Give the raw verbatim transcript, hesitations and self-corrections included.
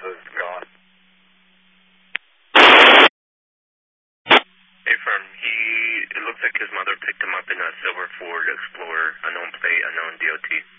is gone. Hey, firm. He, it looks like his mother picked him up in a silver Ford Explorer, unknown plate, unknown D O T.